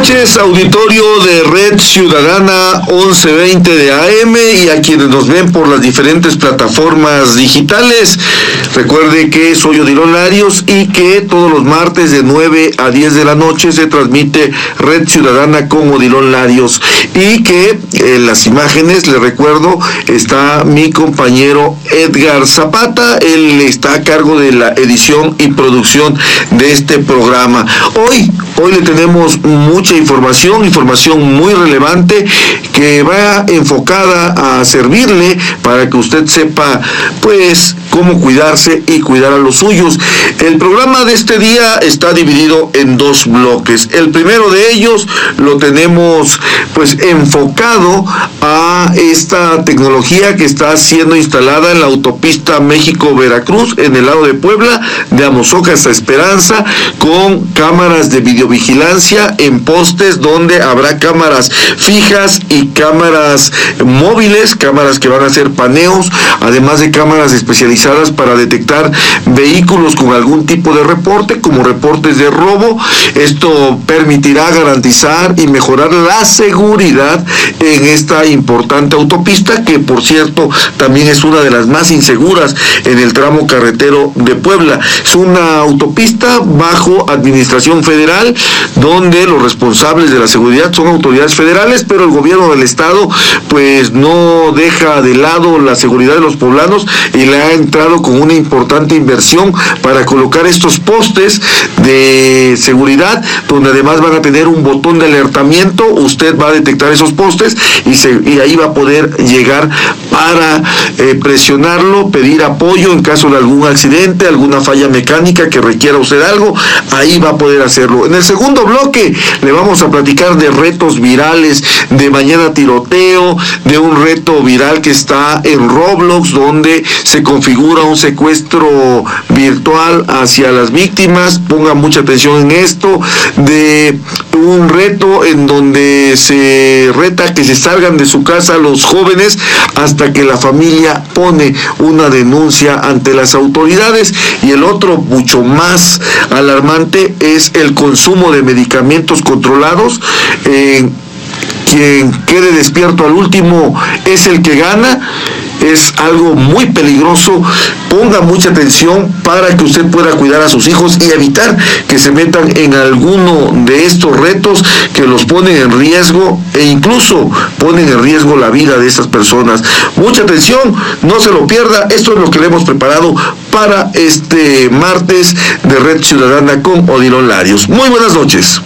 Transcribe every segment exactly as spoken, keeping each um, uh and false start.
noches, auditorio de Red Ciudadana once veinte de A M y a quienes nos ven por las diferentes plataformas digitales. Recuerde que soy Odilon Larios y que todos los martes de nueve a diez de la noche se transmite Red Ciudadana con Odilon Larios y que en las imágenes, les recuerdo, está mi compañero Edgar Zapata. Él está a cargo de la edición y producción de este programa. Hoy, hoy le tenemos mucha información, información muy relevante que va enfocada a servirle para que usted sepa, pues, cómo cuidarse y cuidar a los suyos. El programa de este día está dividido en dos bloques. El primero de ellos lo tenemos, pues, enfocado a esta tecnología que está siendo instalada en la autopista México-Veracruz, en el lado de Puebla, de Amozoc hasta Esperanza, con cámaras de videovigilancia en postes donde habrá cámaras fijas y cámaras móviles, cámaras que van a hacer paneos, además de cámaras especializadas para detectar vehículos con algún tipo de reporte, como reportes de robo. Esto permitirá garantizar y mejorar la seguridad en esta importante autopista, que por cierto también es una de las más inseguras en el tramo carretero de Puebla. Es una autopista bajo administración federal, donde los responsables de la seguridad son autoridades federales, pero el gobierno del estado pues no deja de lado la seguridad de los poblanos y le ha entrado con una importante inversión para colocar estos postes de seguridad, donde además van a tener un botón de alertamiento. Usted va a detectar esos postes y, se, y ahí va a poder llegar para eh, presionarlo, pedir apoyo en caso de algún accidente, alguna falla mecánica que requiera usted algo, ahí va a poder hacerlo. En el segundo bloque le vamos a platicar de retos virales, de mañana tiroteo, de un reto viral que está en Roblox, donde se configura un secuestro virtual hacia las víctimas. Ponga mucha atención en esto, de un reto en donde se reta que se salgan de su casa los jóvenes hasta que la familia pone una denuncia ante las autoridades. Y el otro, mucho más alarmante, es el consumo de medicamentos controlados. Eh, quien quede despierto al último es el que gana. Es algo muy peligroso. Ponga mucha atención para que usted pueda cuidar a sus hijos y evitar que se metan en alguno de estos retos que los ponen en riesgo e incluso ponen en riesgo la vida de estas personas. Mucha atención, no se lo pierda. Esto es lo que le hemos preparado para este martes de Red Ciudadana con Odilon Larios. Muy buenas noches.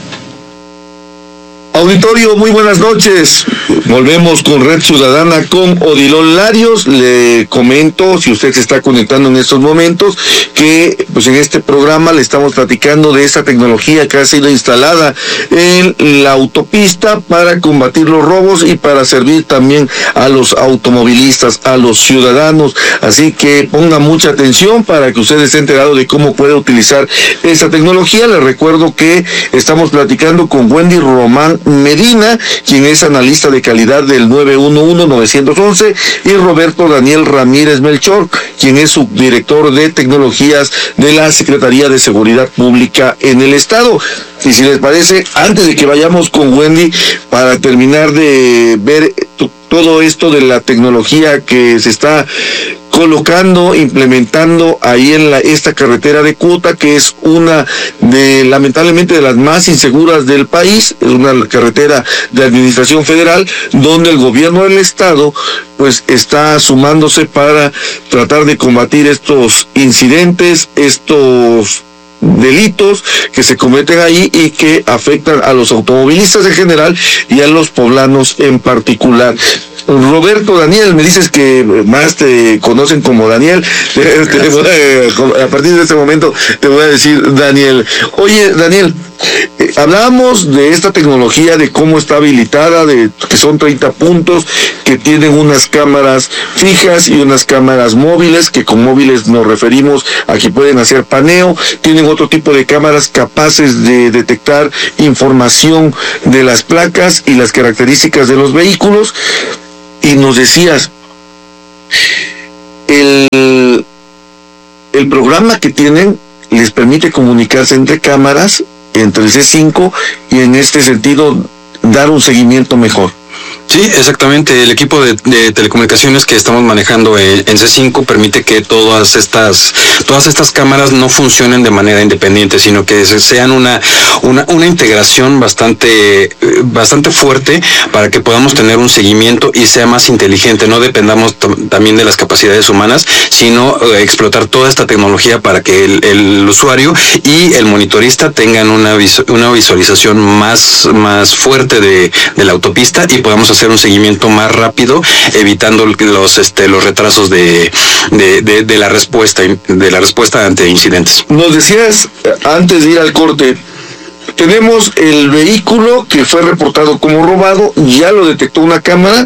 Auditorio, muy buenas noches. Volvemos con Red Ciudadana con Odilon Larios. Le comento, si usted se está conectando en estos momentos, que pues en este programa le estamos platicando de esta tecnología que ha sido instalada en la autopista para combatir los robos y para servir también a los automovilistas, a los ciudadanos. Así que ponga mucha atención para que usted esté enterado de cómo puede utilizar esta tecnología. Le recuerdo que estamos platicando con Wendy Román Medina, quien es analista de calidad del nueve uno uno nueve once, y Roberto Daniel Ramírez Melchor, quien es subdirector de tecnologías de la Secretaría de Seguridad Pública en el estado. Y si les parece, antes de que vayamos con Wendy, para terminar de ver todo esto de la tecnología que se está colocando, implementando ahí en la, esta carretera de Cuta, que es una de, lamentablemente, de las más inseguras del país. Es una carretera de administración federal, donde el gobierno del estado pues está sumándose para tratar de combatir estos incidentes, estos delitos que se cometen ahí y que afectan a los automovilistas en general y a los poblanos en particular. Roberto Daniel, me dices que más te conocen como Daniel. Te, te voy a, a partir de este momento te voy a decir Daniel. Oye, Daniel, eh, hablábamos de esta tecnología, de cómo está habilitada, de que son treinta puntos, que tienen unas cámaras fijas y unas cámaras móviles, que con móviles nos referimos a que pueden hacer paneo. Tienen otro tipo de cámaras capaces de detectar información de las placas y las características de los vehículos. Y nos decías, el, el programa que tienen les permite comunicarse entre cámaras entre el C cinco y en este sentido dar un seguimiento mejor. Sí, exactamente. El equipo de, de telecomunicaciones que estamos manejando en, en C cinco permite que todas estas todas estas cámaras no funcionen de manera independiente, sino que sean una una, una integración bastante bastante fuerte para que podamos tener un seguimiento y sea más inteligente. No dependamos t- también de las capacidades humanas, sino eh, explotar toda esta tecnología para que el, el usuario y el monitorista tengan una visu- una visualización más más fuerte de, de la autopista y podamos hacer un seguimiento más rápido, evitando los este los retrasos de, de, de, de la respuesta de la respuesta ante incidentes. Nos decías antes de ir al corte, tenemos el vehículo que fue reportado como robado, ya lo detectó una cámara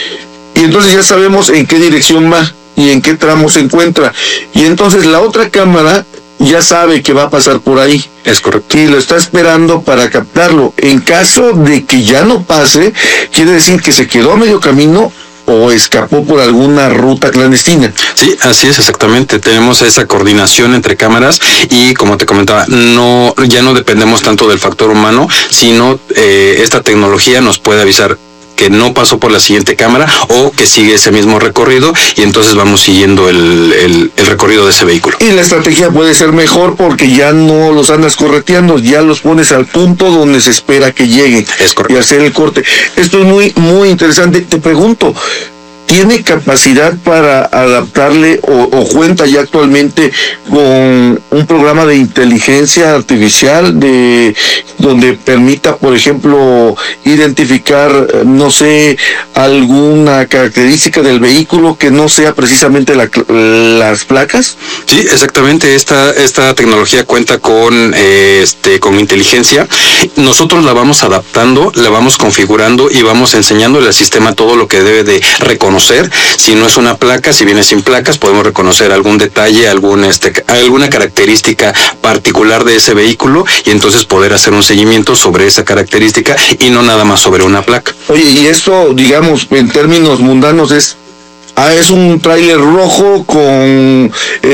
y entonces ya sabemos en qué dirección va y en qué tramo se encuentra, y entonces la otra cámara ya sabe que va a pasar por ahí. Es correcto. Y lo está esperando para captarlo. En caso de que ya no pase, quiere decir que se quedó a medio camino o escapó por alguna ruta clandestina. Sí, así es, exactamente. Tenemos esa coordinación entre cámaras y, como te comentaba, no ya no dependemos tanto del factor humano, sino eh, esta tecnología nos puede avisar que no pasó por la siguiente cámara o que sigue ese mismo recorrido, y entonces vamos siguiendo el, el, el recorrido de ese vehículo. Y la estrategia puede ser mejor porque ya no los andas correteando, ya los pones al punto donde se espera que lleguen. Es correcto. Y hacer el corte. Esto es muy, muy interesante. Te pregunto, ¿tiene capacidad para adaptarle o, o cuenta ya actualmente con un programa de inteligencia artificial de donde permita, por ejemplo, identificar, no sé, alguna característica del vehículo que no sea precisamente la, las placas? Sí, exactamente. Esta esta tecnología cuenta con eh, este con inteligencia. Nosotros la vamos adaptando, la vamos configurando y vamos enseñándole al sistema todo lo que debe de reconocer. Si no es una placa, si viene sin placas, podemos reconocer algún detalle, algún este alguna característica particular de ese vehículo, y entonces poder hacer un seguimiento sobre esa característica y no nada más sobre una placa. Oye, y esto, digamos, en términos mundanos es Ah, es un tráiler rojo con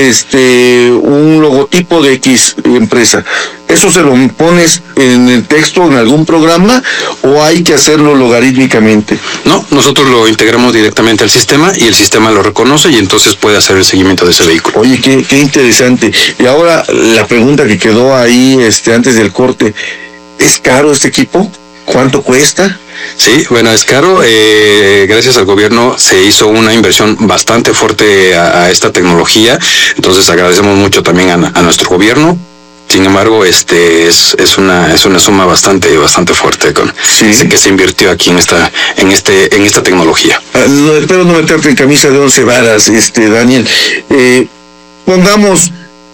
este un logotipo de X empresa. ¿Eso se lo pones en el texto en algún programa o hay que hacerlo logarítmicamente? No, nosotros lo integramos directamente al sistema y el sistema lo reconoce y entonces puede hacer el seguimiento de ese vehículo. Oye, qué, qué interesante. Y ahora la pregunta que quedó ahí este antes del corte, ¿es caro este equipo? ¿Cuánto cuesta? Sí, bueno, es caro. Eh, gracias al gobierno se hizo una inversión bastante fuerte a, a esta tecnología, entonces agradecemos mucho también a, a nuestro gobierno. Sin embargo, este es es una es una suma bastante bastante fuerte con sí. que se invirtió aquí en esta en este en esta tecnología. Ah, no, espero no meterte en camisa de once varas, este Daniel. Eh, pongamos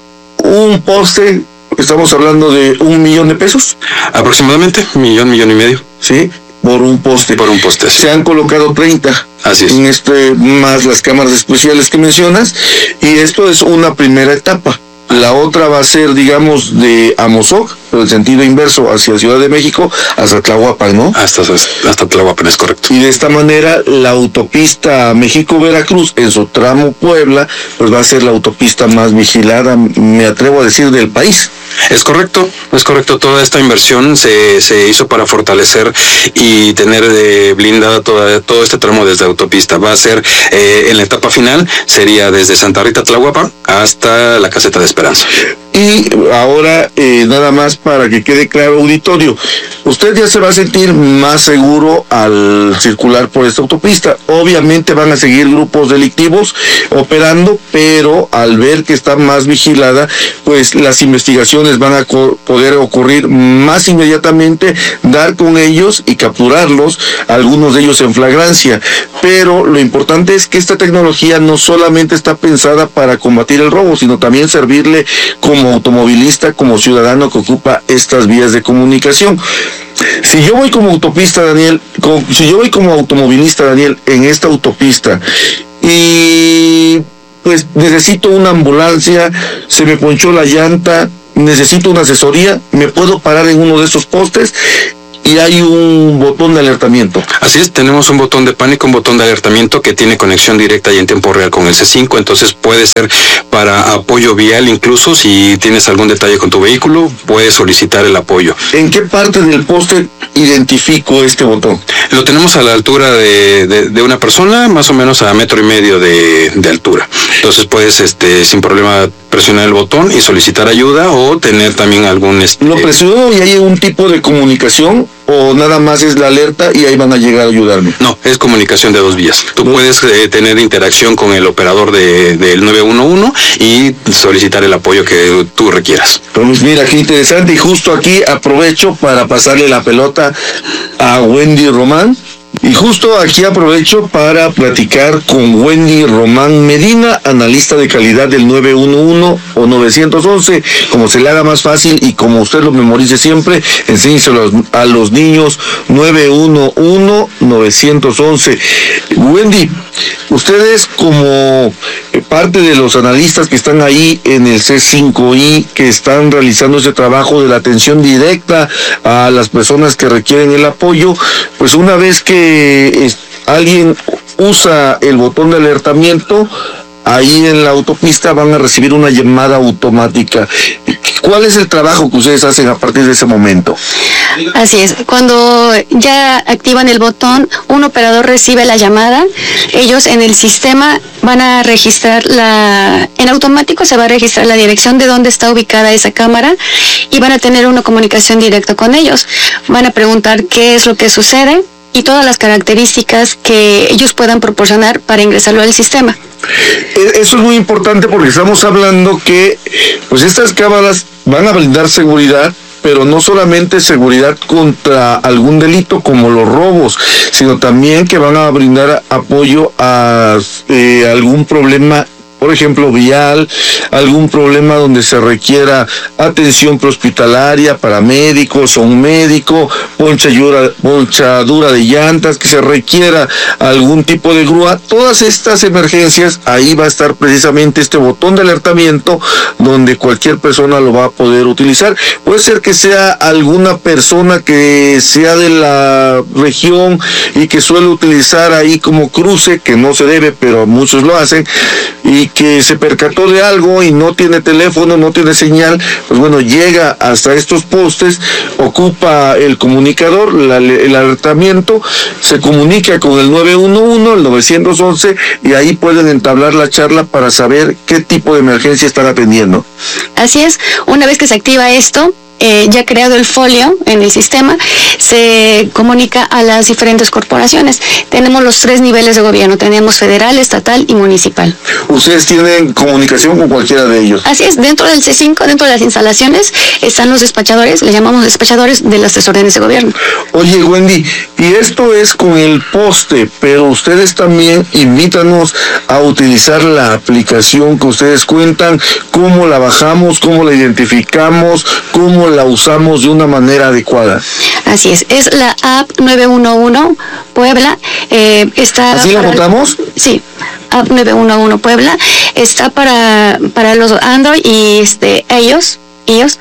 un poste. Estamos hablando de un millón de pesos. Aproximadamente, millón, millón y medio. Sí, por un poste. Por un poste, sí. Se han colocado treinta. Así es. En este, más las cámaras especiales que mencionas. Y esto es una primera etapa. La otra va a ser, digamos, de Amozoc, pero en sentido inverso, hacia Ciudad de México, hasta Tlahuapan, ¿no? Hasta, hasta Tlahuapan, es correcto. Y de esta manera, la autopista México-Veracruz, en su tramo Puebla, pues va a ser la autopista más vigilada, me atrevo a decir, del país. Es correcto, es correcto. Toda esta inversión se, se hizo para fortalecer y tener de blindada toda, todo este tramo desde autopista. Va a ser, eh, en la etapa final, sería desde Santa Rita, Tlahuapan, hasta la Caseta de Esperanza. Y ahora, eh, nada más para que quede claro, auditorio, usted ya se va a sentir más seguro al circular por esta autopista. Obviamente van a seguir grupos delictivos operando, pero al ver que está más vigilada, pues las investigaciones van a co- poder ocurrir más inmediatamente, dar con ellos y capturarlos, algunos de ellos en flagrancia. Pero lo importante es que esta tecnología no solamente está pensada para combatir el robo, sino también servirle como automovilista, como ciudadano que ocupa estas vías de comunicación. Si yo voy como autopista, Daniel, con, si yo voy como automovilista, Daniel, en esta autopista y pues necesito una ambulancia, se me ponchó la llanta, necesito una asesoría, me puedo parar en uno de esos postes y hay un botón de alertamiento. Así es, tenemos un botón de pánico, un botón de alertamiento que tiene conexión directa y en tiempo real con el C cinco, entonces puede ser para apoyo vial, incluso si tienes algún detalle con tu vehículo, puedes solicitar el apoyo. ¿En qué parte del poste identifico este botón? Lo tenemos a la altura de, de, de una persona, más o menos a metro y medio de, de altura. Entonces puedes este sin problema presionar el botón y solicitar ayuda o tener también algún... Este... ¿Lo presiono y hay un tipo de comunicación o nada más es la alerta y ahí van a llegar a ayudarme? No, es comunicación de dos vías. Tú ¿No? puedes eh, tener interacción con el operador de, del nueve uno uno y solicitar el apoyo que tú requieras. Pues mira, qué interesante, y justo aquí aprovecho para pasarle la pelota a Wendy Román. Y justo aquí aprovecho para platicar con Wendy Román Medina, analista de calidad del nueve uno uno o nueve once, como se le haga más fácil y como usted lo memorice siempre, enséñeselo a los niños, nueve uno uno, nueve once. Wendy, ustedes como parte de los analistas que están ahí en el C cinco I, que están realizando ese trabajo de la atención directa a las personas que requieren el apoyo, pues una vez que alguien usa el botón de alertamiento, ahí en la autopista van a recibir una llamada automática. ¿Cuál es el trabajo que ustedes hacen a partir de ese momento? Así es, cuando ya activan el botón, un operador recibe la llamada, ellos en el sistema van a registrar la, en automático se va a registrar la dirección de dónde está ubicada esa cámara y van a tener una comunicación directa con ellos. Van a preguntar qué es lo que sucede y todas las características que ellos puedan proporcionar para ingresarlo al sistema. Eso es muy importante porque estamos hablando que pues estas cámaras van a brindar seguridad, pero no solamente seguridad contra algún delito como los robos, sino también que van a brindar apoyo a eh, algún problema, por ejemplo, vial, algún problema donde se requiera atención prehospitalaria, paramédicos o un médico, ponchadura, ponchadura de llantas, que se requiera algún tipo de grúa. Todas estas emergencias, ahí va a estar precisamente este botón de alertamiento donde cualquier persona lo va a poder utilizar. Puede ser que sea alguna persona que sea de la región y que suele utilizar ahí como cruce, que no se debe, pero muchos lo hacen, y que se percató de algo y no tiene teléfono, no tiene señal, pues bueno, llega hasta estos postes, ocupa el comunicador, la, el alertamiento, se comunica con el nueve uno uno, el nueve once, y ahí pueden entablar la charla para saber qué tipo de emergencia están atendiendo. Así es, una vez que se activa esto, Eh, ya creado el folio en el sistema, se comunica a las diferentes corporaciones. Tenemos los tres niveles de gobierno, tenemos federal, estatal y municipal. ¿Ustedes tienen comunicación con cualquiera de ellos? Así es, dentro del C cinco, dentro de las instalaciones, están los despachadores, le llamamos despachadores de las tres órdenes de gobierno. Oye, Wendy, y esto es con el poste, pero ustedes también invítanos a utilizar la aplicación que ustedes cuentan, cómo la bajamos, cómo la identificamos, cómo la usamos de una manera adecuada. Así es, es la app nueve uno uno Puebla. Eh, está ¿Así la botamos? Sí, app nueve uno uno Puebla. Está para, para los Android y este ellos, ellos.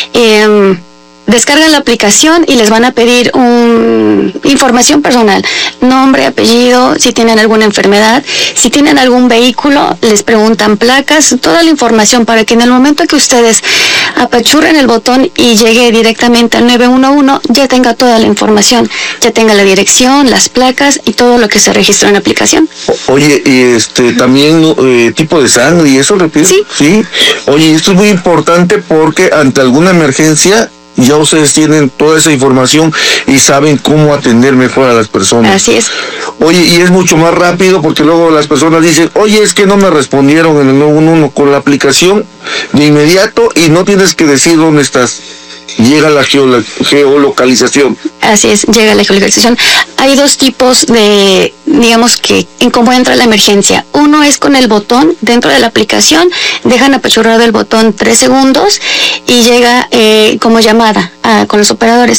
Eh, Descargan la aplicación y les van a pedir un, información personal, nombre, apellido, si tienen alguna enfermedad, si tienen algún vehículo, les preguntan placas, toda la información para que en el momento que ustedes apachurren el botón y llegue directamente al nueve uno uno, ya tenga toda la información, ya tenga la dirección, las placas y todo lo que se registró en la aplicación. Oye, y este también eh, tipo de sangre y eso le piden. Sí. Sí. Oye, esto es muy importante porque ante alguna emergencia ya ustedes tienen toda esa información y saben cómo atender mejor a las personas. Así es. Oye, y es mucho más rápido porque luego las personas dicen, oye, es que no me respondieron en el nueve uno uno con la aplicación de inmediato y no tienes que decir dónde estás. Llega la geolo- geolocalización. Así es, llega la geolocalización. Hay dos tipos de, digamos que, en cómo entra la emergencia. Uno es con el botón dentro de la aplicación, dejan apachurrado el botón tres segundos y llega eh, como llamada a, con los operadores.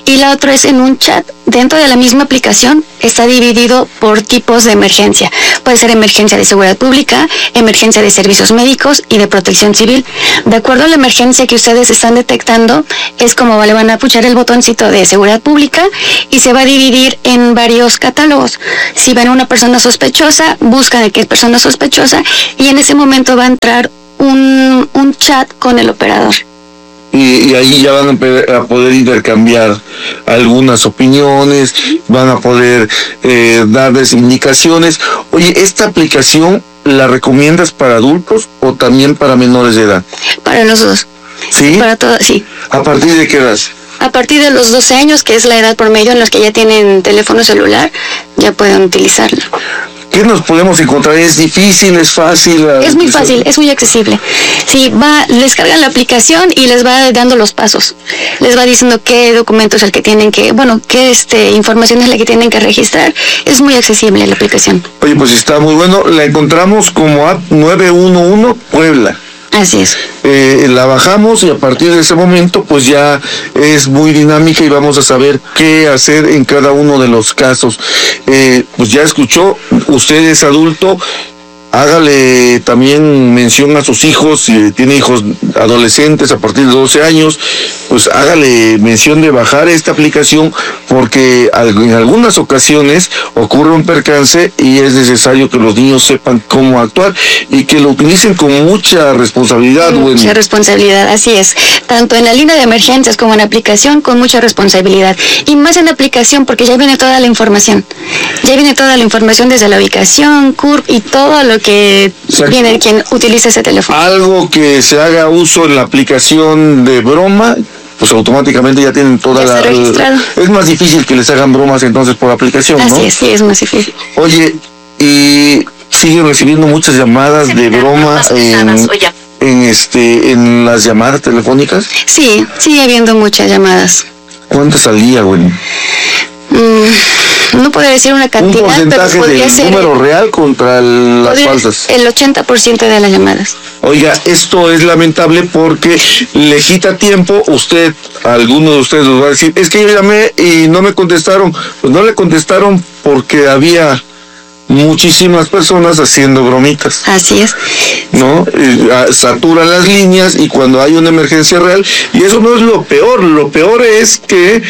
y la otra es en un chat. Dentro de la misma aplicación está dividido por tipos de emergencia. Puede ser emergencia de seguridad pública, emergencia de servicios médicos y de protección civil. De acuerdo a la emergencia que ustedes están detectando, es como le van a puchar el botoncito de seguridad pública y se va a dividir en varios catálogos. Si ven una persona sospechosa, buscan de qué es persona sospechosa y en ese momento va a entrar un, un chat con el operador. Y, y ahí ya van a, a poder intercambiar algunas opiniones, van a poder eh, darles indicaciones. Oye, ¿esta aplicación la recomiendas para adultos o también para menores de edad? Para los dos. ¿Sí? Para todos, sí. ¿A partir de qué edad? A partir de los doce años, que es la edad promedio en los que ya tienen teléfono celular, ya pueden utilizarlo. ¿Qué nos podemos encontrar? ¿Es difícil? ¿Es fácil? Es muy fácil, es muy accesible. Sí, va, descargan la aplicación y les va dando los pasos. Les va diciendo qué documento es el que tienen que, bueno, qué este, información es la que tienen que registrar. Es muy accesible la aplicación. Oye, pues está muy bueno. La encontramos como app nueve uno uno Puebla. Así es. Eh, la bajamos y a partir de ese momento pues ya es muy dinámica y vamos a saber qué hacer en cada uno de los casos. Eh, pues ya escuchó, usted es adulto, hágale también mención a sus hijos, si tiene hijos adolescentes a partir de doce años, pues hágale mención de bajar esta aplicación porque en algunas ocasiones ocurre un percance y es necesario que los niños sepan cómo actuar y que lo utilicen con mucha responsabilidad. Mucha bueno. responsabilidad, así es. Tanto en la línea de emergencias como en la aplicación, con mucha responsabilidad. Y más en la aplicación porque ya viene toda la información. Ya viene toda la información desde la ubicación, C U R P y todo lo que Exacto. viene quien utiliza ese teléfono. Algo que se haga uso en la aplicación de broma, pues automáticamente ya tienen toda ya la... registrado. Es más difícil que les hagan bromas entonces por aplicación, Así ¿no? es, sí, es más difícil. Oye, y siguen recibiendo muchas llamadas de broma en, en este en las llamadas telefónicas. Sí, sigue habiendo muchas llamadas. ¿Cuántas al día, güey? Mm, no podría decir una cantidad, un porcentaje pero podría del ser número real contra el, las falsas. El ochenta por ciento de las llamadas. Oiga, esto es lamentable porque le quita tiempo. Usted, alguno de ustedes nos va a decir, es que yo llamé y no me contestaron. Pues no le contestaron porque había muchísimas personas haciendo bromitas. Así es. ¿No? Eh, saturan las líneas y cuando hay una emergencia real, y eso no es lo peor, lo peor es que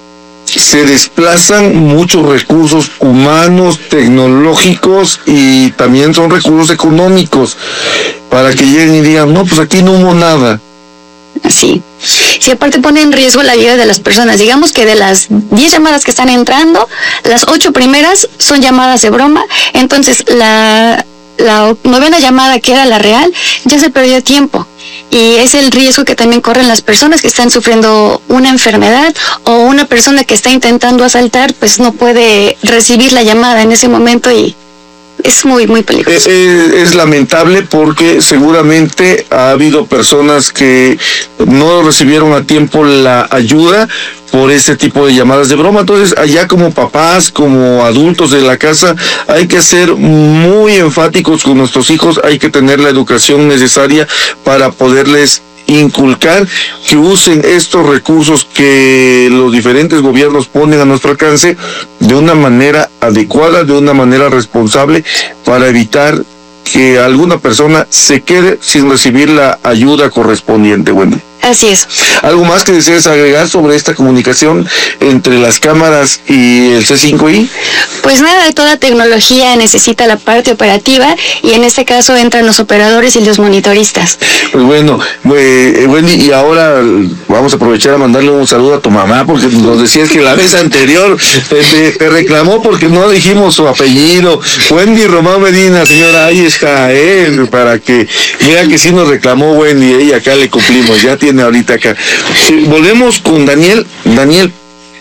se desplazan muchos recursos humanos, tecnológicos y también son recursos económicos para que lleguen y digan, no, pues aquí no hubo nada. Sí. Sí, aparte pone en riesgo la vida de las personas. Digamos que de las diez llamadas que están entrando, las ocho primeras son llamadas de broma, entonces la, la novena llamada, que era la real, ya se perdió tiempo. Y es el riesgo que también corren las personas que están sufriendo una enfermedad o una persona que está intentando asaltar, pues no puede recibir la llamada en ese momento y es muy, muy peligroso. Es, es, es lamentable porque seguramente ha habido personas que no recibieron a tiempo la ayuda por ese tipo de llamadas de broma. Entonces, allá como papás, como adultos de la casa, hay que ser muy enfáticos con nuestros hijos, hay que tener la educación necesaria para poderles inculcar que usen estos recursos que los diferentes gobiernos ponen a nuestro alcance de una manera adecuada, de una manera responsable, para evitar que alguna persona se quede sin recibir la ayuda correspondiente. Bueno. Así es. ¿Algo más que desees agregar sobre esta comunicación entre las cámaras y el C cinco I? Pues nada, toda tecnología necesita la parte operativa y en este caso entran los operadores y los monitoristas. Pues bueno, eh, Wendy, y ahora vamos a aprovechar a mandarle un saludo a tu mamá porque nos decías que la vez anterior te, te, te reclamó porque no dijimos su apellido. Wendy Román Medina, señora, ahí está, eh, para que vea que sí nos reclamó Wendy, y acá le cumplimos, ya tiene ahorita acá. Si volvemos con Daniel. Daniel,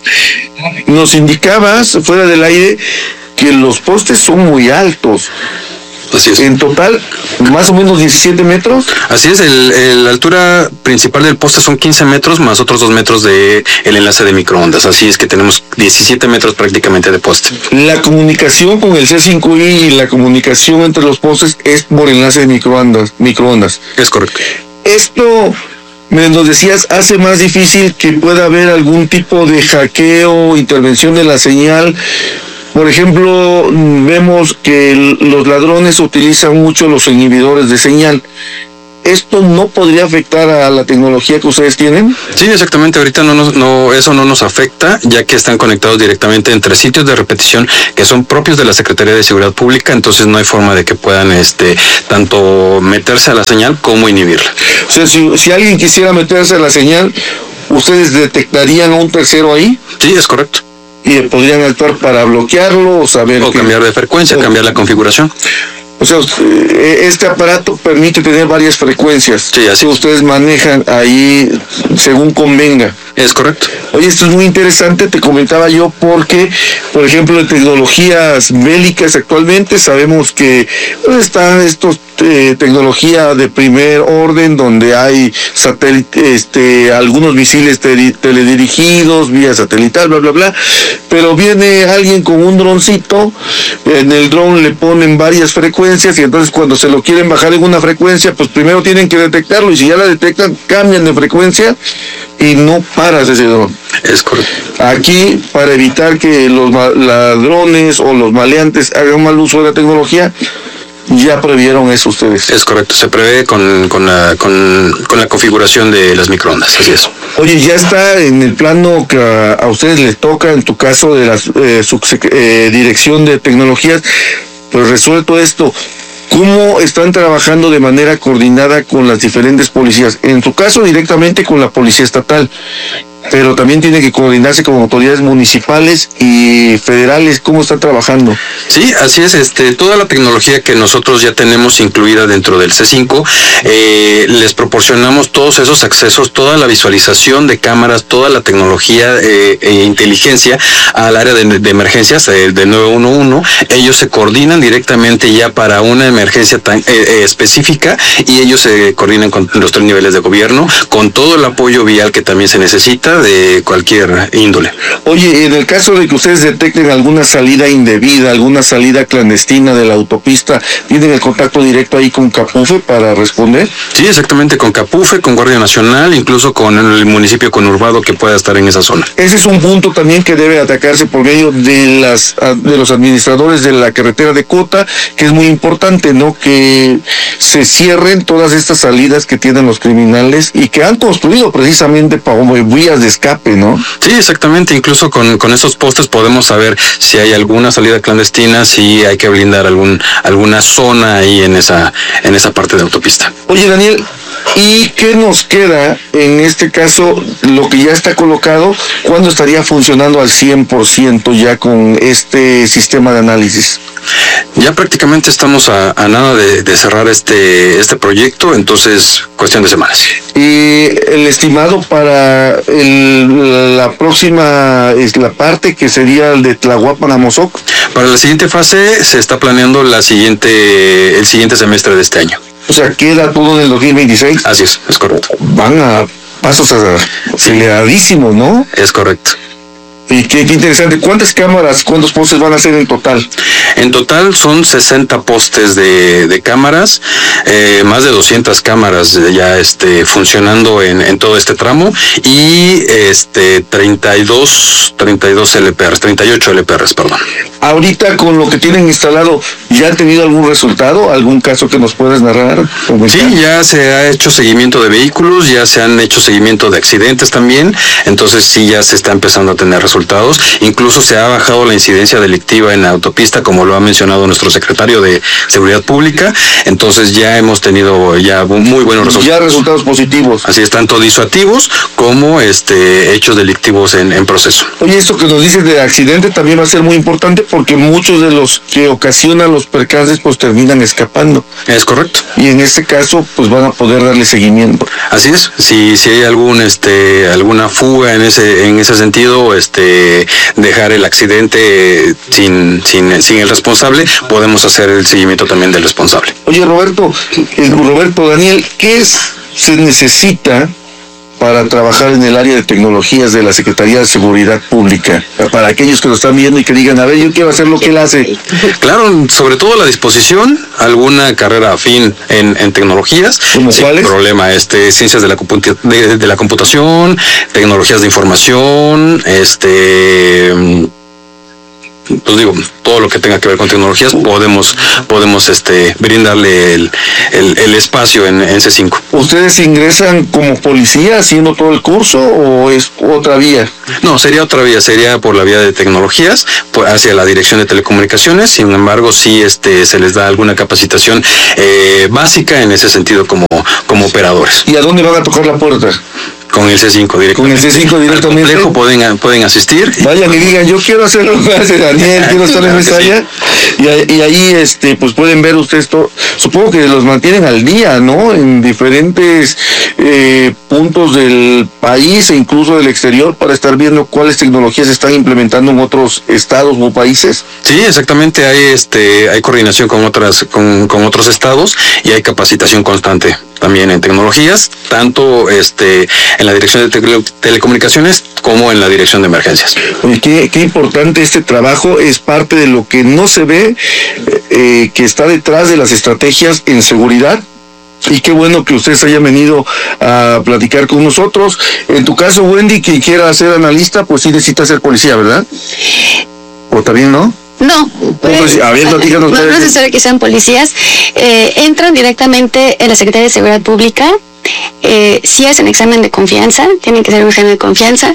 nos indicabas fuera del aire que los postes son muy altos. Así es. En total, más o menos diecisiete metros. Así es, el, el, la altura principal del poste son quince metros más otros dos metros de el enlace de microondas. Así es que tenemos diecisiete metros prácticamente de poste. La comunicación con el C cinco I y la comunicación entre los postes es por enlace de microondas. microondas. Es correcto. Esto Me nos decías, hace más difícil que pueda haber algún tipo de hackeo, intervención de la señal. Por ejemplo, vemos que el, los ladrones utilizan mucho los inhibidores de señal. ¿Esto no podría afectar a la tecnología que ustedes tienen? Sí, exactamente. Ahorita no nos, no, eso no nos afecta, ya que están conectados directamente entre sitios de repetición que son propios de la Secretaría de Seguridad Pública, entonces no hay forma de que puedan este tanto meterse a la señal como inhibirla. O sea, si, si alguien quisiera meterse a la señal, ¿ustedes detectarían a un tercero ahí? Sí, es correcto. ¿Y podrían actuar para bloquearlo o saber O que... cambiar de frecuencia, o... cambiar la configuración. O sea, este aparato permite tener varias frecuencias. Sí, así. Ustedes manejan ahí según convenga. Es correcto. Oye, esto es muy interesante, te comentaba yo, porque, por ejemplo, en tecnologías bélicas actualmente sabemos que pues, están estos eh, tecnología de primer orden, donde hay satélite, este, algunos misiles te, teledirigidos, vía satelital, bla, bla, bla, pero viene alguien con un droncito, en el dron le ponen varias frecuencias, y entonces cuando se lo quieren bajar en una frecuencia, pues primero tienen que detectarlo, y si ya la detectan, cambian de frecuencia, y no paras ese dron. Es correcto. Aquí, para evitar que los ladrones o los maleantes hagan mal uso de la tecnología, ya previeron eso ustedes. Es correcto, se prevé con, con, la, con, con la configuración de las microondas, así es. Oye, ya está en el plano que a, a ustedes les toca, en tu caso de la eh, eh, Dirección de Tecnologías, pues resuelto esto. ¿Cómo están trabajando de manera coordinada con las diferentes policías? En tu caso, directamente con la Policía Estatal, pero también tiene que coordinarse con autoridades municipales y federales. ¿Cómo están trabajando? Sí, así es. Este, toda la tecnología que nosotros ya tenemos incluida dentro del C cinco, eh, les proporcionamos todos esos accesos, toda la visualización de cámaras, toda la tecnología eh, e inteligencia al área de, de emergencias eh, de nueve uno uno. Ellos se coordinan directamente ya para una emergencia tan eh, eh, específica, y ellos se coordinan con los tres niveles de gobierno, con todo el apoyo vial que también se necesita de cualquier índole. Oye, en el caso de que ustedes detecten alguna salida indebida, alguna salida clandestina de la autopista, ¿tienen el contacto directo ahí con Capufe para responder? Sí, exactamente, con Capufe, con Guardia Nacional, incluso con el municipio conurbado que pueda estar en esa zona. Ese es un punto también que debe atacarse por medio de las de los administradores de la carretera de Cota, que es muy importante, ¿no? Que se cierren todas estas salidas que tienen los criminales y que han construido precisamente para vías de escape, ¿no? Sí, exactamente. Incluso con, con esos postes podemos saber si hay alguna salida clandestina, si hay que blindar algún alguna zona ahí en esa en esa parte de autopista. Oye, Daniel, ¿y qué nos queda en este caso, lo que ya está colocado? ¿Cuándo estaría funcionando al cien por ciento ya con este sistema de análisis? Ya prácticamente estamos a, a nada de, de cerrar este este proyecto, entonces cuestión de semanas. Y el estimado para el, la próxima es la parte que sería el de Tlahuapan a Mozoc. Para la siguiente fase se está planeando la siguiente el siguiente semestre de este año. O sea, queda todo en el dos mil veintiséis. Así es, es correcto. Van a pasos aceleradísimos, ¿no? Es correcto. Y qué, qué interesante. ¿Cuántas cámaras, cuántos postes van a hacer en total? En total son sesenta postes de, de cámaras, eh, más de doscientas cámaras ya este, funcionando en, en todo este tramo, y este treinta y dos L P Rs, treinta y ocho L P Rs, perdón. Ahorita con lo que tienen instalado, ¿ya han tenido algún resultado? ¿Algún caso que nos puedas narrar? Sí, ya se ha hecho seguimiento de vehículos, ya se han hecho seguimiento de accidentes también, entonces sí ya se está empezando a tener resultados. Incluso se ha bajado la incidencia delictiva en la autopista, como lo ha mencionado nuestro secretario de Seguridad Pública, entonces ya hemos tenido ya muy buenos resultados. Ya resultados positivos. Así es, tanto disuativos como este hechos delictivos en, en proceso. Oye, esto que nos dices de accidente también va a ser muy importante, porque muchos de los que ocasionan los percances pues terminan escapando. Es correcto. Y en este caso pues van a poder darle seguimiento. Así es, si si hay algún este alguna fuga en ese en ese sentido, este dejar el accidente sin sin sin el responsable, podemos hacer el seguimiento también del responsable. Oye, Roberto, eh, Roberto, Daniel, ¿qué es, se necesita para trabajar en el área de tecnologías de la Secretaría de Seguridad Pública? Para aquellos que lo están viendo y que digan, a ver, yo quiero hacer lo que él hace. Claro, sobre todo la disposición, alguna carrera afín en, en tecnologías. ¿Cómo sin cuáles? problema, este, ciencias de la, computa- de, de la computación, tecnologías de información, este... pues digo, todo lo que tenga que ver con tecnologías podemos podemos este brindarle el, el, el espacio en, en C cinco. ¿Ustedes ingresan como policía haciendo todo el curso o es otra vía? No, sería otra vía, sería por la vía de tecnologías, por, hacia la dirección de telecomunicaciones. Sin embargo, sí este se les da alguna capacitación eh, básica en ese sentido como, como operadores. ¿Y a dónde van a tocar la puerta? Con el C cinco directamente. Con el C cinco directamente. Al complejo pueden, pueden asistir. Vayan y digan, yo quiero hacer lo que hace Daniel, quiero estar en esa área. Y, ahí- y ahí este pues pueden ver ustedes todo. Supongo que los mantienen al día, ¿no? En diferentes eh, puntos del país e incluso del exterior para estar viendo cuáles tecnologías se están implementando en otros estados o países. Sí, exactamente, hay este hay coordinación con otras con, con otros estados y hay capacitación constante también en tecnologías, tanto este en la dirección de tele- telecomunicaciones como en la dirección de emergencias. Oye, qué, qué importante este trabajo, es parte de lo que no se ve, eh, que está detrás de las estrategias en seguridad. Y qué bueno que ustedes hayan venido a platicar con nosotros. En tu caso, Wendy, quien quiera ser analista, pues sí necesita ser policía, ¿verdad? ¿O también no? No, pues, Pues, a ver, platícanos, no, no pues. es necesario que sean policías, eh, entran directamente en la Secretaría de Seguridad Pública, eh, si hacen examen de confianza, tienen que hacer un examen de confianza,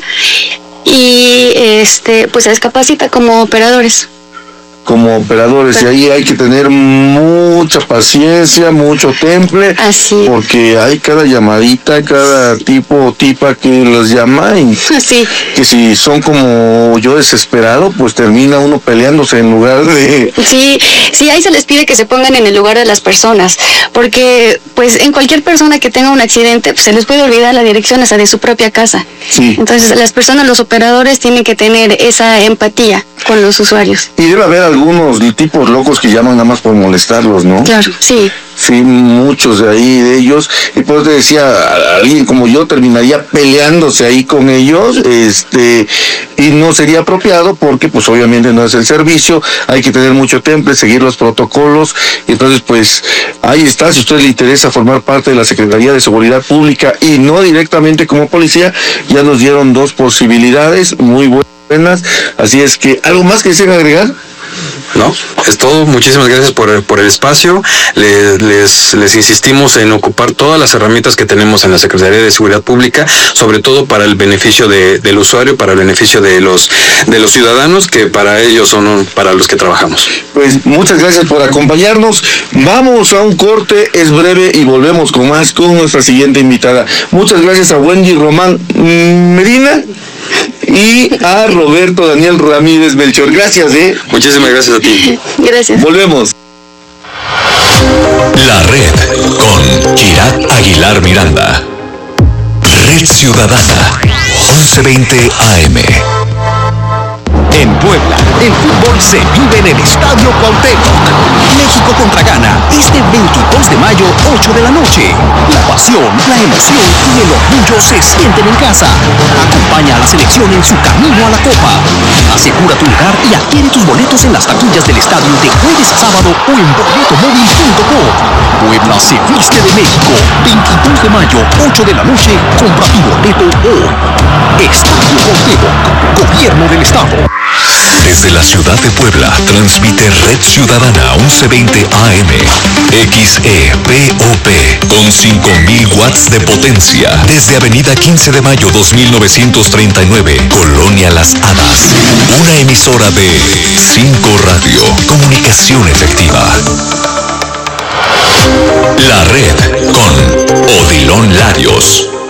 y este pues se les capacita como operadores. Como operadores, y ahí hay que tener mucha paciencia, mucho temple, Así. porque hay cada llamadita, cada tipo o tipa que los llama y Sí, que si son como yo desesperado, pues termina uno peleándose en lugar de... sí, sí, ahí se les pide que se pongan en el lugar de las personas, porque pues en cualquier persona que tenga un accidente, pues se les puede olvidar la dirección hasta de su propia casa. Sí. Entonces las personas, los operadores tienen que tener esa empatía con los usuarios. Y debe haber algunos tipos locos que llaman nada más por molestarlos, ¿no? Claro, sí. Sí, muchos de ahí de ellos, y por eso te decía, a- alguien como yo terminaría peleándose ahí con ellos, este, y no sería apropiado porque pues obviamente no es el servicio, hay que tener mucho temple, seguir los protocolos, y entonces pues ahí está, si a usted le interesa formar parte de la Secretaría de Seguridad Pública y no directamente como policía, ya nos dieron dos posibilidades muy buenas, así es que, ¿algo más que deseen agregar? No, es todo. Muchísimas gracias por el, por el espacio. Les, les, les insistimos en ocupar todas las herramientas que tenemos en la Secretaría de Seguridad Pública, sobre todo para el beneficio de, del usuario, para el beneficio de los de los ciudadanos, que para ellos son para los que trabajamos. Pues muchas gracias por acompañarnos. Vamos a un corte, es breve y volvemos con más con nuestra siguiente invitada. Muchas gracias a Wendy Román mm, Medina y a Roberto Daniel Ramírez Melchor. Gracias, eh. Muchísimas gracias a ti. Gracias. Volvemos. La Red con Kirat Aguilar Miranda. Red Ciudadana, once veinte A M. En Puebla, el fútbol se vive en el Estadio Cuauhtémoc. México contra Ghana, este veintidós de mayo, ocho de la noche. La pasión, la emoción y el orgullo se sienten en casa. Acompaña a la selección en su camino a la Copa. Asegura tu lugar y adquiere tus boletos en las taquillas del estadio de jueves a sábado o en boletomóvil punto com. Puebla se viste de México. veintidós de mayo, ocho de la noche. Compra tu boleto hoy. Estadio Cuauhtémoc, Gobierno del Estado. Desde la ciudad de Puebla, transmite Red Ciudadana once veinte A M. X E P O P con cinco mil watts de potencia. Desde Avenida quince de mayo dos mil novecientos treinta y nueve, Colonia Las Hadas. Una emisora de cinco Radio. Comunicación efectiva. La Red con Odilon Larios.